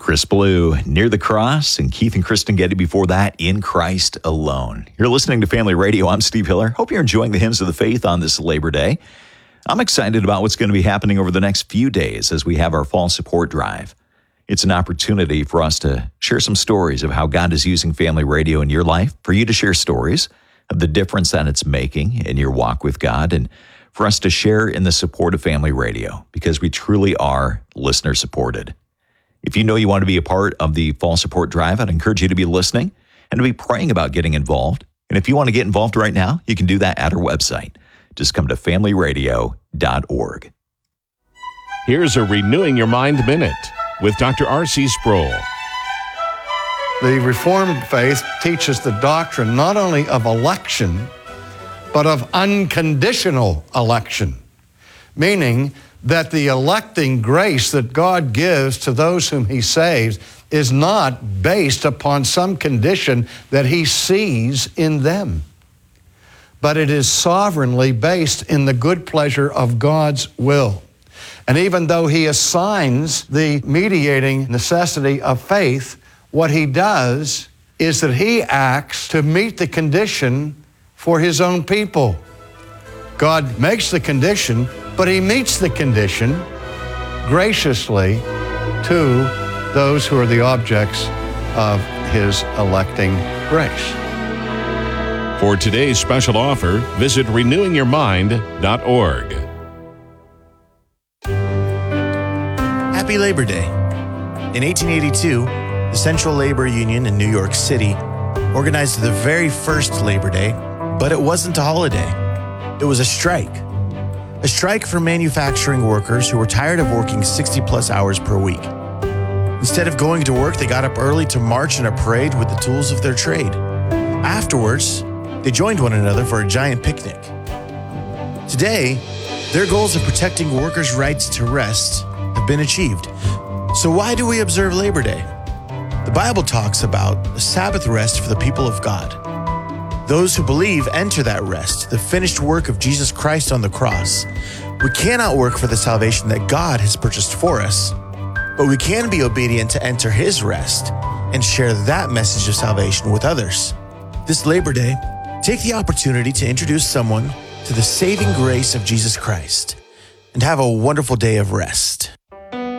Chris Blue, Near the Cross, and Keith and Kristen Getty before that, In Christ Alone. You're listening to Family Radio. I'm Steve Hiller. Hope you're enjoying the hymns of the faith on this Labor Day. I'm excited about what's going to be happening over the next few days as we have our fall support drive. It's an opportunity for us to share some stories of how God is using Family Radio in your life, for you to share stories of the difference that it's making in your walk with God, and for us to share in the support of Family Radio, because we truly are listener supported. If you know you want to be a part of the fall support drive, I'd encourage you to be listening and to be praying about getting involved. And if you want to get involved right now, you can do that at our website. Just come to familyradio.org. Here's a Renewing Your Mind Minute with Dr. R.C. Sproul. The Reformed faith teaches the doctrine not only of election, but of unconditional election, meaning that the electing grace that God gives to those whom He saves is not based upon some condition that He sees in them, but it is sovereignly based in the good pleasure of God's will. And even though He assigns the mediating necessity of faith, what He does is that He acts to meet the condition for His own people. God makes the condition, but He meets the condition graciously to those who are the objects of His electing grace. For today's special offer, visit renewingyourmind.org. Happy Labor Day. In 1882, the Central Labor Union in New York City organized the very first Labor Day, but it wasn't a holiday. It was a strike. A strike for manufacturing workers who were tired of working 60-plus hours per week. Instead of going to work, they got up early to march in a parade with the tools of their trade. Afterwards, they joined one another for a giant picnic. Today, their goals of protecting workers' rights to rest have been achieved. So why do we observe Labor Day? The Bible talks about a Sabbath rest for the people of God. Those who believe enter that rest, the finished work of Jesus Christ on the cross. We cannot work for the salvation that God has purchased for us, but we can be obedient to enter His rest and share that message of salvation with others. This Labor Day, take the opportunity to introduce someone to the saving grace of Jesus Christ and have a wonderful day of rest.